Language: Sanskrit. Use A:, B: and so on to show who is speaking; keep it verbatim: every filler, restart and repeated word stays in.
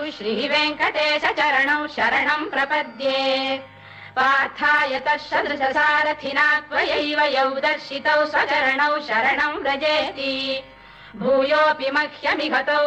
A: श्रीवेङ्कटेश चरणौ शरणं प्रपद्ये पार्थाय तत्सदृशसारथिना त्वयैव यौ दर्शितौ स्वचरणौ शरणं व्रजेति भूयोऽपि मह्यमिघतौ